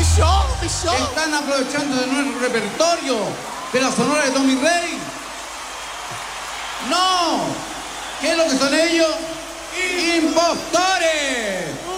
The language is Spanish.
mi show. Están aprovechando de nuestro repertorio de la Sonora de Tommy Rey. ¡No! ¿Qué es lo que son ellos? ¡Impostores!